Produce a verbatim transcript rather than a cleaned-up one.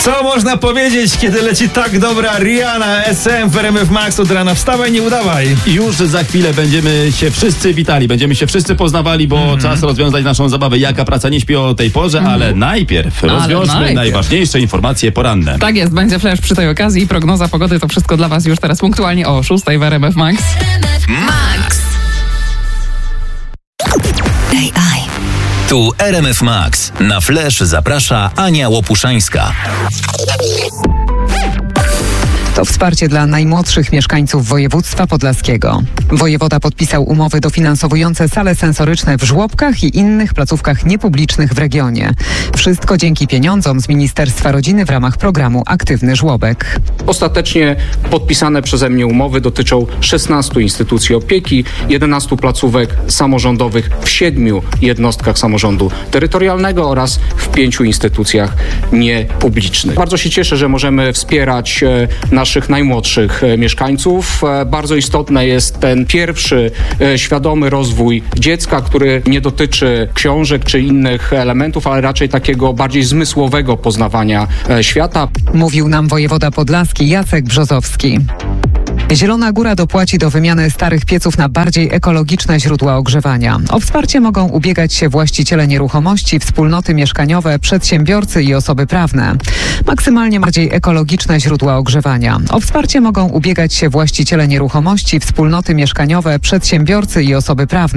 Co można powiedzieć, kiedy leci tak dobra Rihanna, S M w R M F Max od rana? Wstawaj, nie udawaj. Już za chwilę będziemy się wszyscy witali, będziemy się wszyscy poznawali, bo mm. czas rozwiązać naszą zabawę. Jaka praca nie śpi o tej porze, mm. ale najpierw ale rozwiążmy najpierw. najważniejsze informacje poranne. Tak jest, będzie flash przy tej okazji. Prognoza pogody to wszystko dla Was już teraz punktualnie o szóstej w R M F Max. Max. A I. Tu R M F Max. Na flash zaprasza Ania Łopuszańska. To wsparcie dla najmłodszych mieszkańców województwa podlaskiego. Wojewoda podpisał umowy dofinansowujące sale sensoryczne w żłobkach i innych placówkach niepublicznych w regionie. Wszystko dzięki pieniądzom z Ministerstwa Rodziny w ramach programu Aktywny Żłobek. Ostatecznie podpisane przeze mnie umowy dotyczą szesnastu instytucji opieki, jedenastu placówek samorządowych w siedmiu jednostkach samorządu terytorialnego oraz w pięciu instytucjach niepublicznych. Bardzo się cieszę, że możemy wspierać nasz naszych najmłodszych mieszkańców. Bardzo istotny jest ten pierwszy świadomy rozwój dziecka, który nie dotyczy książek czy innych elementów, ale raczej takiego bardziej zmysłowego poznawania świata. Mówił nam wojewoda podlaski Jacek Brzozowski. Zielona Góra dopłaci do wymiany starych pieców na bardziej ekologiczne źródła ogrzewania. O wsparcie mogą ubiegać się właściciele nieruchomości, wspólnoty mieszkaniowe, przedsiębiorcy i osoby prawne. Maksymalnie bardziej ekologiczne źródła ogrzewania. O wsparcie mogą ubiegać się właściciele nieruchomości, wspólnoty mieszkaniowe, przedsiębiorcy i osoby prawne.